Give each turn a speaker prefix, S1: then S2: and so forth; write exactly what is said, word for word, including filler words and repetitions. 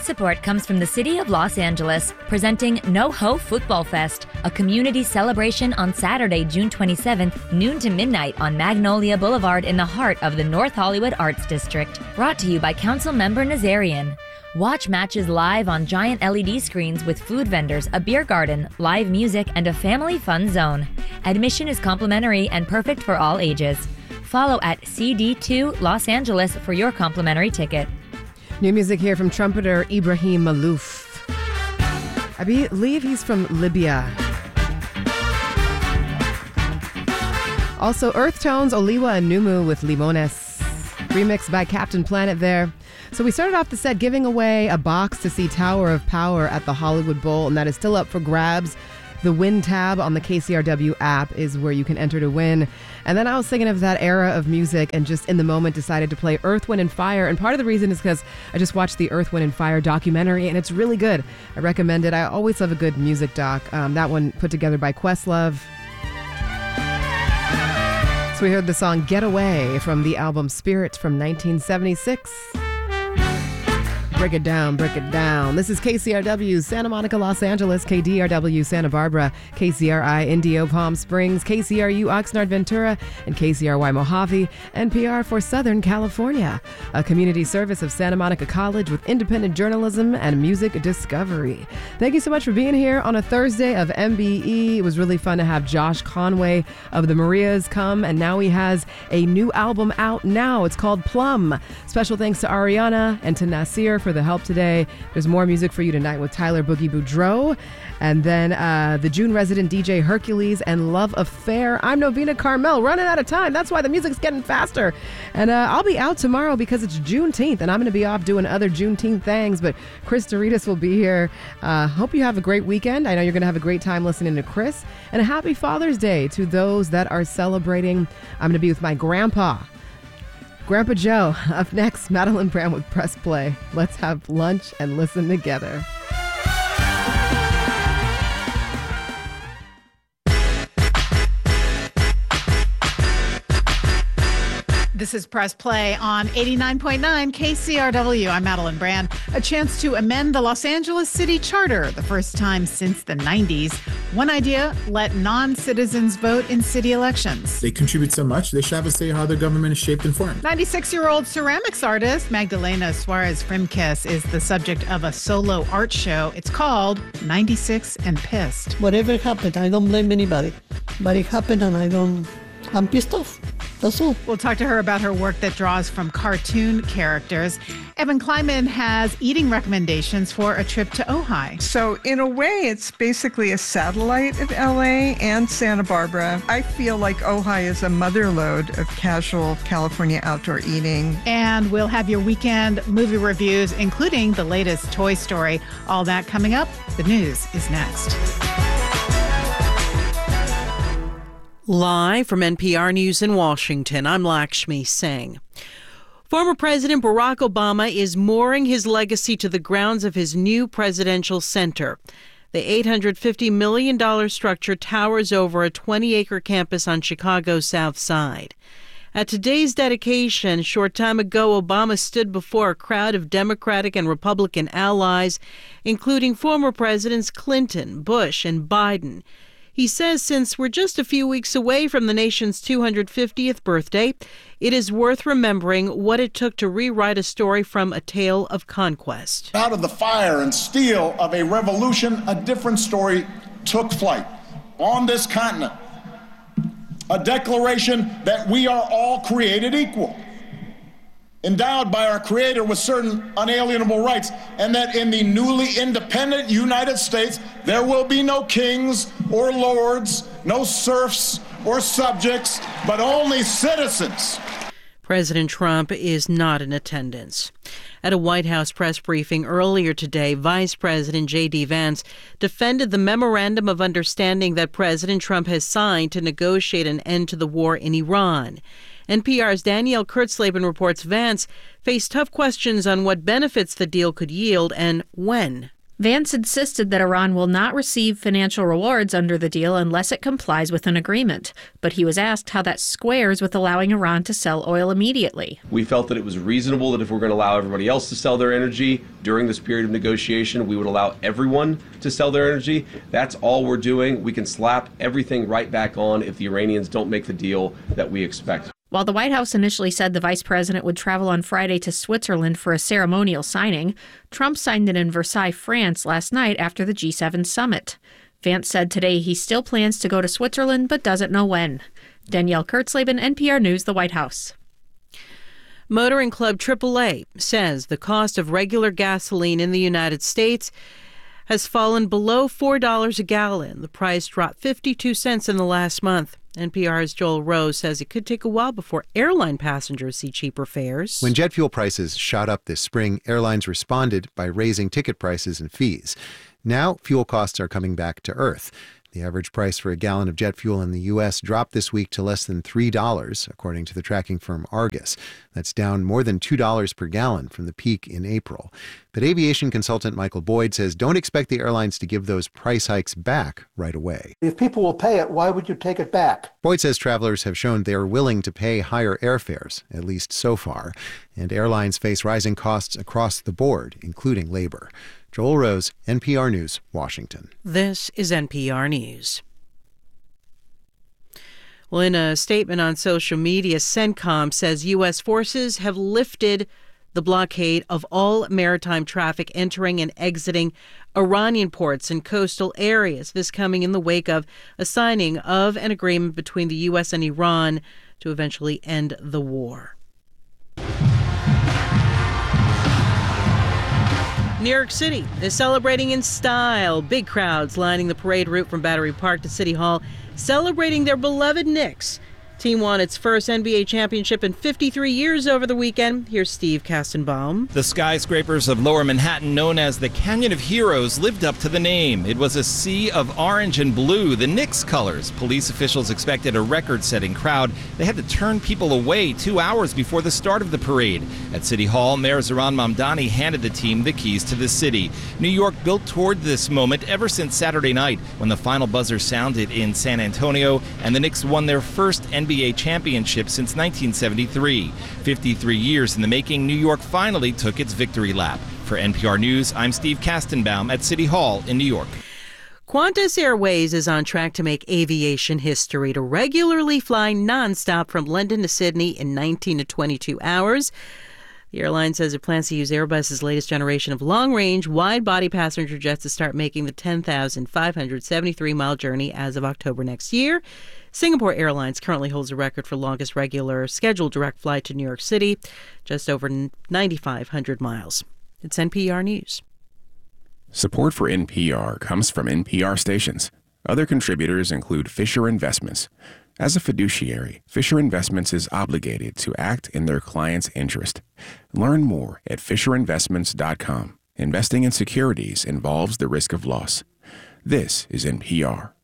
S1: support comes from the City of Los Angeles, presenting No Ho Football Fest, a community celebration on Saturday, June twenty-seventh, noon to midnight on Magnolia Boulevard in the heart of the North Hollywood Arts District. Brought to you by Councilmember Nazarian. Watch matches live on giant L E D screens with food vendors, a beer garden, live music, and a family fun zone. Admission is complimentary and perfect for all ages. Follow at C D two Los Angeles for your complimentary ticket.
S2: New music here from trumpeter Ibrahim Malouf. I believe he's from Libya. Also, Earth Tones, Oliwa and Numu with Limones. Remixed by Captain Planet there. So we started off the set giving away a box to see Tower of Power at the Hollywood Bowl, and that is still up for grabs. The Win tab on the K C R W app is where you can enter to win. And then I was thinking of that era of music and just in the moment decided to play Earth, Wind and Fire. And part of the reason is because I just watched the Earth, Wind and Fire documentary and it's really good. I recommend it. I always love a good music doc. Um, that one put together by Questlove. So we heard the song Get Away from the album Spirit from nineteen seventy-six. Break it down, break it down. This is K C R W, Santa Monica, Los Angeles, K D R W, Santa Barbara, K C R I, Indio, Palm Springs, K C R U, Oxnard, Ventura, and K C R Y, Mojave, N P R for Southern California, a community service of Santa Monica College with independent journalism and music discovery. Thank you so much for being here on a Thursday of M B E. It was really fun to have Josh Conway of the Marias come, and now he has a new album out now. It's called Plum. Special thanks to Ariana and to Nasir for the help today. There's more music for you tonight with Tyler Boogie Boudreaux, and then uh, the June resident D J Hercules and Love Affair. I'm Novena Carmel, running out of time. That's why the music's getting faster. And uh, I'll be out tomorrow because it's Juneteenth, and I'm going to be off doing other Juneteenth things, but Chris Doritas will be here. Uh, hope you have a great weekend. I know you're going to have a great time listening to Chris. And a happy Father's Day to those that are celebrating. I'm going to be with my grandpa, Grandpa Joe. Up next, Madeline Brand with Press Play. Let's have lunch and listen together.
S3: This is Press Play on eighty-nine point nine K C R W. I'm Madeline Brand. A chance to amend the Los Angeles City Charter, the first time since the nineties. One idea, let non-citizens vote in city elections.
S4: They contribute so much, they should have a say how their government is shaped and formed.
S3: ninety-six-year-old ceramics artist Magdalena Suarez Frimkiss is the subject of a solo art show. It's called ninety-six and Pissed.
S5: Whatever happened, I don't blame anybody. But it happened and I don't... I'm pissed off. That's all.
S3: We'll talk to her about her work that draws from cartoon characters. Evan Kleiman has eating recommendations for a trip to Ojai.
S6: So in a way, it's basically a satellite of L A and Santa Barbara. I feel like Ojai is a motherlode of casual California outdoor eating.
S3: And we'll have your weekend movie reviews, including the latest Toy Story. All that coming up. The news is next.
S7: Live from N P R News in Washington, I'm Lakshmi Singh. Former President Barack Obama is mooring his legacy to the grounds of his new presidential center. The eight hundred fifty million dollars structure towers over a twenty-acre campus on Chicago's South Side. At today's dedication, a short time ago, Obama stood before a crowd of Democratic and Republican allies, including former Presidents Clinton, Bush, and Biden. He says since we're just a few weeks away from the nation's two hundred fiftieth birthday, it is worth remembering what it took to rewrite a story from a tale of conquest.
S8: Out of the fire and steel of a revolution, a different story took flight on this continent. A declaration that we are all created equal, endowed by our Creator with certain unalienable rights, and that in the newly independent United States, there will be no kings or lords, no serfs or subjects, but only citizens.
S7: President Trump is not in attendance. At a White House press briefing earlier today, Vice President J D. Vance defended the memorandum of understanding that President Trump has signed to negotiate an end to the war in Iran. N P R's Danielle Kurtzleben reports Vance faced tough questions on what benefits the deal could yield and when.
S9: Vance insisted that Iran will not receive financial rewards under the deal unless it complies with an agreement. But he was asked how that squares with allowing Iran to sell oil immediately.
S10: We felt that it was reasonable that if we're going to allow everybody else to sell their energy during this period of negotiation, we would allow everyone to sell their energy. That's all we're doing. We can slap everything right back on if the Iranians don't make the deal that we expect.
S9: While the White House initially said the vice president would travel on Friday to Switzerland for a ceremonial signing, Trump signed it in Versailles, France last night after the G seven summit. Vance said today he still plans to go to Switzerland but doesn't know when. Danielle Kurtzleben, N P R News, the White House.
S7: Motoring Club triple A says the cost of regular gasoline in the United States has fallen below four dollars a gallon. The price dropped fifty-two cents in the last month. N P R's Joel Rose says it could take a while before airline passengers see cheaper fares.
S11: When jet fuel prices shot up this spring, airlines responded by raising ticket prices and fees. Now, fuel costs are coming back to earth. The average price for a gallon of jet fuel in the U S dropped this week to less than three dollars, according to the tracking firm Argus. That's down more than two dollars per gallon from the peak in April. But aviation consultant Michael Boyd says don't expect the airlines to give those price hikes back right away.
S12: If people will pay it, why would you take it back?
S11: Boyd says travelers have shown they are willing to pay higher airfares, at least so far. And airlines face rising costs across the board, including labor. Joel Rose, N P R News, Washington.
S7: This is N P R News. Well, in a statement on social media, CENTCOM says U S forces have lifted the blockade of all maritime traffic entering and exiting Iranian ports and coastal areas. This coming in the wake of a signing of an agreement between the U S and Iran to eventually end the war. New York City is celebrating in style. Big crowds lining the parade route from Battery Park to City Hall, celebrating their beloved Knicks. Team won its first N B A championship in fifty-three years over the weekend. Here's Steve Kastenbaum.
S13: The skyscrapers of Lower Manhattan, known as the Canyon of Heroes, lived up to the name. It was a sea of orange and blue, the Knicks colors. Police officials expected a record-setting crowd. They had to turn people away two hours before the start of the parade. At City Hall, Mayor Zohran Mamdani handed the team the keys to the city. New York built toward this moment ever since Saturday night, when the final buzzer sounded in San Antonio, and the Knicks won their first N B A championship since nineteen seventy-three. fifty-three years in the making, New York finally took its victory lap. For N P R News, I'm Steve Kastenbaum at City Hall in New York.
S7: Qantas Airways is on track to make aviation history to regularly fly nonstop from London to Sydney in nineteen to twenty-two hours. The airline says it plans to use Airbus's latest generation of long-range, wide-body passenger jets to start making the ten thousand five hundred seventy-three mile journey as of October next year. Singapore Airlines currently holds a record for longest regular scheduled direct flight to New York City, just over nine thousand five hundred miles. It's N P R News.
S14: Support for N P R comes from N P R stations. Other contributors include Fisher Investments. As a fiduciary, Fisher Investments is obligated to act in their client's interest. Learn more at fisher investments dot com. Investing in securities involves the risk of loss. This is N P R.